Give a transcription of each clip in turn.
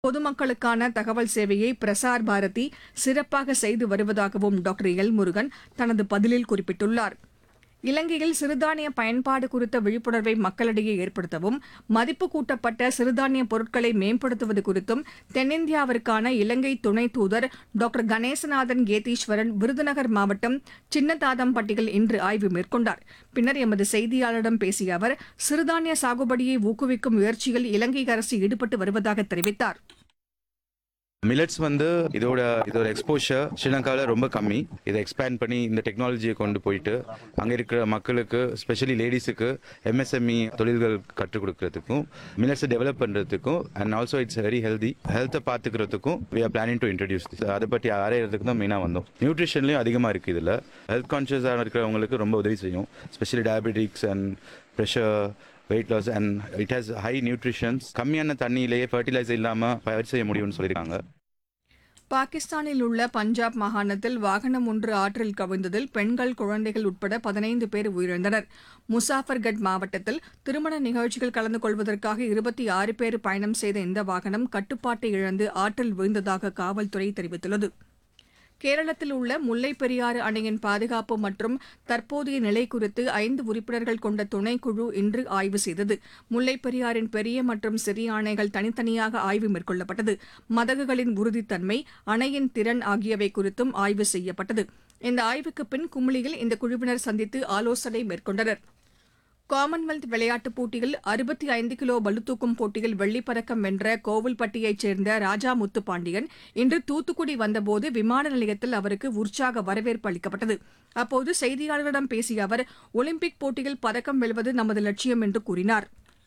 பொதுமக்களுக்கான தகவல் சேவையை பிரசார் பாரதி சிறப்பாக செய்து வருவதாகவும் டாக்டர் எல் முருகன் தனது பதிலில் குறிப்பிட்டுள்ளார். இலங்கையில் சிறுதானிய பயன்பாடு குறித்த விழிப்புணர்வை மக்களிடையே ஏற்படுத்தவும் மதிப்பு கூட்டப்பட்ட சிறுதானிய பொருட்களை மேம்படுத்துவது குறித்தும் தென்னிந்தியாவிற்கான இலங்கை துணை தூதர் டாக்டர் கணேசநாதன் கேதீஸ்வரன் விருதுநகர் மாவட்டம் சின்னதாதம்பட்டியில் இன்று ஆய்வு மேற்கொண்டார். பின்னர் எமது செய்தியாளரிடம் பேசிய அவர், சிறுதானிய சாகுபடியை ஊக்குவிக்கும் முயற்சியில் இலங்கை அரசு ஈடுபட்டு வருவதாக தெரிவித்தார். மில்லட்ஸ் இதோட எக்ஸ்போஷர் ஸ்ரீலங்காவில் ரொம்ப கம்மி. இதை எக்ஸ்பேண்ட் பண்ணி இந்த டெக்னாலஜியை கொண்டு போயிட்டு அங்கே இருக்கிற மக்களுக்கு, ஸ்பெஷலி லேடிஸுக்கு எம்எஸ்எம்இ தொழில்கள் கற்றுக் கொடுக்கறதுக்கும், மில்லட்ஸை டெவலப் பண்ணுறதுக்கும் அண்ட் ஆல்சோ இட்ஸ் வெரி ஹெல்த்தை பார்த்துக்கிறதுக்கும் we are planning to introduce this. அதை பற்றி ஆராயறதுக்கு தான் மெயினாக வந்தோம். நியூட்ரிஷன்லேயும் அதிகமாக இருக்குது. இதில் ஹெல்த் கான்ஷியஸாக இருக்கிறவங்களுக்கு ரொம்ப உதவி செய்யும். Specially diabetics and pressure, weight loss and it has high nutritions. கம்மியான தண்ணியிலேயே ஃபர்டிலைசர் இல்லாமல் பயிர் செய்ய முடியும்னு சொல்லியிருக்காங்க. பாகிஸ்தானில் உள்ள பஞ்சாப் மாகாணத்தில் வாகனம் ஒன்று ஆற்றில் கவிழ்ந்ததில் பெண்கள், குழந்தைகள் உட்பட 15 பேர் உயிரிழந்தனர். முசாஃபர்கட் மாவட்டத்தில் திருமண நிகழ்ச்சியில் கலந்து கொள்வதற்காக 26 பேர் பயணம் செய்த இந்த வாகனம் கட்டுப்பாட்டை இழந்து ஆற்றில் விழுந்ததாக காவல்துறை தெரிவித்துள்ளது. கேரளத்தில் உள்ள முல்லைப் பெரியாறு அணையின் பாதுகாப்பு மற்றும் தற்போதைய நிலை குறித்து 5 உறுப்பினர்கள் கொண்ட துணைக்குழு இன்று ஆய்வு செய்தது. முல்லைப் பெரியாறின் பெரிய மற்றும் சிறிய அணைகள் தனித்தனியாக ஆய்வு மேற்கொள்ளப்பட்டது. மதகுகளின் உறுதித்தன்மை, அணையின் திறன் ஆகியவை குறித்தும் ஆய்வு செய்யப்பட்டது. இந்த ஆய்வுக்கு பின் குமுளியில் இந்த குழுவினர் சந்தித்து ஆலோசனை மேற்கொண்டனர். காமன்வெல்த் விளையாட்டுப் போட்டியில் 65 கிலோ பளுதூக்கும் போட்டியில் வெள்ளிப் பதக்கம் வென்ற கோவில்பட்டியைச் சேர்ந்த ராஜா முத்துப்பாண்டியன் இன்று தூத்துக்குடி வந்தபோது விமான நிலையத்தில் அவருக்கு உற்சாக வரவேற்பு அளிக்கப்பட்டது. அப்போது செய்தியாளர்களிடம் பேசிய அவர், ஒலிம்பிக் போட்டியில் பதக்கம் வெல்வது நமது லட்சியம் என்று கூறினார்.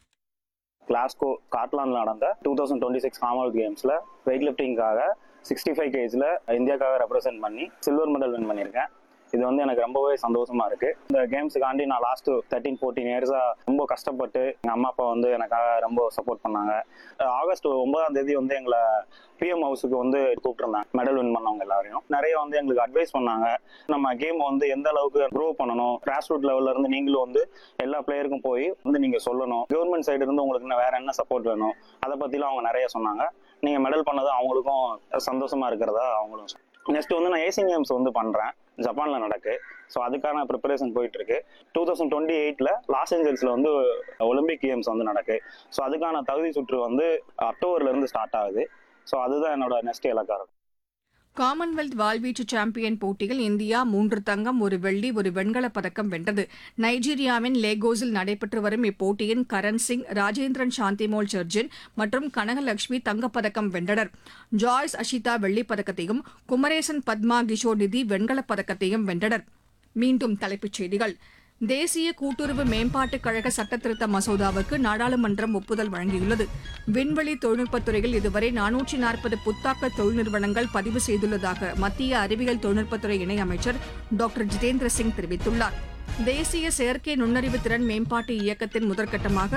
கிளாஸ்கோ ஸ்காட்லாந்தில் நடந்த 2026 காமன்வெல்த் கேம்ஸ்ல வெயிட் லிப்டிங்காக 65 கேஜ்ல இந்தியாவுக்காக ரெப்ரசென்ட் பண்ணி சில்வர் மெடல் வின் பண்ணியிருக்கேன். இது எனக்கு ரொம்பவே சந்தோஷமா இருக்கு. இந்த கேம்ஸுக்காண்டி நான் லாஸ்ட் 13-14 இயர்ஸா ரொம்ப கஷ்டப்பட்டு எங்க அம்மா அப்பா எனக்காக ரொம்ப சப்போர்ட் பண்ணாங்க. ஆகஸ்ட் 9ஆம் தேதி எங்களை பிஎம் ஹவுஸுக்கு கூப்பிட்டுருந்தாங்க. மெடல் வின் பண்ணவங்க எல்லாரையும் நிறைய எங்களுக்கு அட்வைஸ் பண்ணாங்க. நம்ம கேம் எந்த அளவுக்கு க்ரோ பண்ணணும், கிராஸ் ரூட் லெவல்ல இருந்து நீங்களும் எல்லா பிளேயருக்கும் போய் நீங்க சொல்லணும். கவர்மெண்ட் சைடு இருந்து உங்களுக்கு வேற என்ன சப்போர்ட் வேணும், அதை பத்திலாம் அவங்க நிறைய சொன்னாங்க. நீங்க மெடல் பண்ணது அவங்களுக்கும் சந்தோஷமா இருக்கிறதா அவங்களும். நெக்ஸ்ட் நான் ஏசியன் கேம்ஸ் பண்றேன், ஜப்பான்ல நடக்கு. ஸோ அதுக்கான ப்ரிப்பரேஷன் போயிட்டு இருக்கு. 2028ல லாஸ் ஏஞ்சல்ஸ்ல ஒலிம்பிக் கேம்ஸ் நடக்கு. ஸோ அதுக்கான தகுதி சுற்று அக்டோபர்ல இருந்து ஸ்டார்ட் ஆகுது. ஸோ அதுதான் என்னோட நெக்ஸ்ட் இலக்கா இருக்கும். காமன்வெல்த் வாள்வீச்சு சாம்பியன் போட்டியில் இந்தியா 3 தங்கம், 1 வெள்ளி, 1 வெண்கலப் பதக்கம் வென்றது. நைஜீரியாவின் லேகோஸில் நடைபெற்று வரும் இப்போட்டியின் கரண் சிங், ராஜேந்திரன் சாந்திமோல் சர்ஜன் மற்றும் கனகலட்சுமி தங்கப்பதக்கம் வென்றனர். ஜாய்ஸ் அஷிதா வெள்ளிப் பதக்கத்தையும், குமரேசன் பத்மா கிஷோர் நிதி வெண்கலப் பதக்கத்தையும் வென்றனர். மீண்டும் தலைப்புச் செய்திகள். தேசிய கூட்டுறவு மேம்பாட்டுக் கழக சட்டத்திருத்த மசோதாவுக்கு நாடாளுமன்றம் ஒப்புதல் வழங்கியுள்ளது. விண்வெளி தொழில்நுட்பத் துறையில் இதுவரை 440 புத்தாக்க தொழில் நிறுவனங்கள் பதிவு செய்துள்ளதாக மத்திய அறிவியல் தொழில்நுட்பத்துறை இணையமைச்சர் டாக்டர் ஜிதேந்திர சிங் தெரிவித்துள்ளார். தேசிய செயற்கை நுண்ணறிவு திறன் மேம்பாட்டு இயக்கத்தின் முதற்கட்டமாக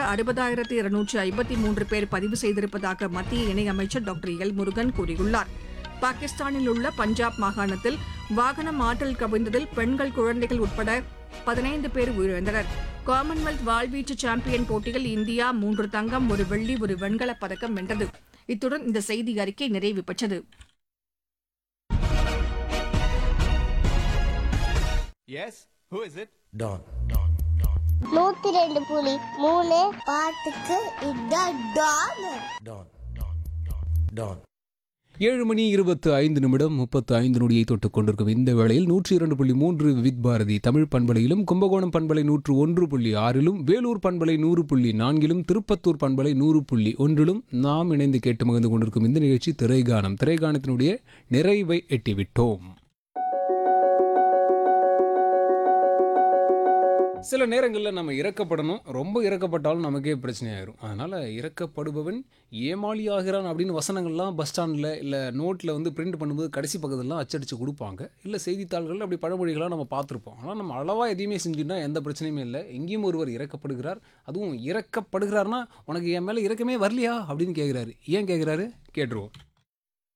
60,253 பேர் பதிவு செய்திருப்பதாக மத்திய இணையமைச்சர் டாக்டர் எல் முருகன் கூறியுள்ளார். பாகிஸ்தானில் உள்ள பஞ்சாப் மாகாணத்தில் வாகனம் ஆற்றில் கவிழ்ந்ததில் பெண்கள், குழந்தைகள் உட்பட 15 பேர் உயிரிழந்தனர். காமன்வெல்த் வாள்வீச்சு சாம்பியன் போட்டியில் இந்தியா 3 தங்கம், 1 வெள்ளி, 1 வெண்கலப் பதக்கம் வென்றது. இத்துடன் இந்த செய்தி அறிக்கை நிறைவு பெற்றது. Don 102.3 பாட்டுக்கு இதான் டான். 7 மணி 25 நிமிடம் 35 நொடியை தொட்டுக் கொண்டிருக்கும் இந்த வேளையில் 102.3 வித் பாரதி தமிழ் பண்பலையிலும், கும்பகோணம் பண்பலை 101.6லும், வேலூர் பண்பலை 100.4லும், திருப்பத்தூர் பண்பலை 100.1லும் நாம் இணைந்து கேட்டு மகிழ்ந்து கொண்டிருக்கும் இந்த நிகழ்ச்சி திரைகானம். திரைகானத்தினுடைய நிறைவை எட்டிவிட்டோம். சில நேரங்களில் நம்ம இறக்கப்படணும், ரொம்ப இறக்கப்பட்டாலும் நமக்கே பிரச்சனையாயிரும். அதனால் இறக்கப்படுபவன் ஏமாளி ஆகிறான் அப்படின்னு வசனங்கள்லாம் பஸ் ஸ்டாண்டில் இல்லை நோட்டில் பிரிண்ட் பண்ணும்போது கடைசி பக்கத்துலலாம் அச்சடித்து கொடுப்பாங்க. இல்லை செய்தித்தாள்களில் அப்படி பழமொழிகளாக நம்ம பார்த்துருப்போம். ஆனால் நம்ம அளவாக எதையுமே செஞ்சுட்டா எந்த பிரச்சனையுமே இல்லை. எங்கேயும் ஒருவர் இறக்கப்படுகிறார். அதுவும் இறக்கப்படுகிறார்னா உனக்கு என் மேலே இறக்கமே வரலையா அப்படின்னு கேட்குறாரு. ஏன் கேட்குறாரு கேட்டுருவோம்.